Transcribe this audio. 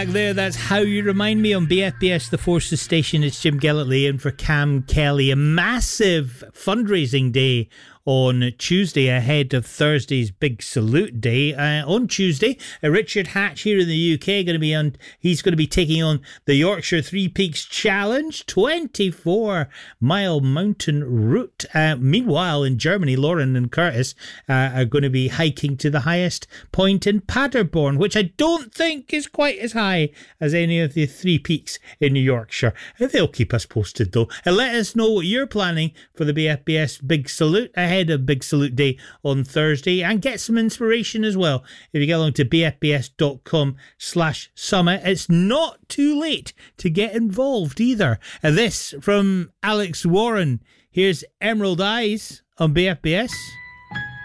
There, that's How You Remind Me on BFBS, the Forces Station. It's Jim Gillitley in for Cam Kelly. A massive fundraising day on Tuesday ahead of Thursday's Big Salute Day. On Tuesday, Richard Hatch here in the UK he's going to be taking on the Yorkshire Three Peaks Challenge, 24-mile mountain route. Meanwhile, in Germany, Lauren and Curtis are going to be hiking to the highest point in Paderborn, which I don't think is quite as high as any of the three peaks in Yorkshire. They'll keep us posted though. And let us know what you're planning for the BFBS Big Salute ahead of Big Salute Day on Thursday, and get some inspiration as well. If you get along to bfbs.com/summit, it's not too late to get involved either. And this from Alex Warren. Here's Emerald Eyes on BFBS.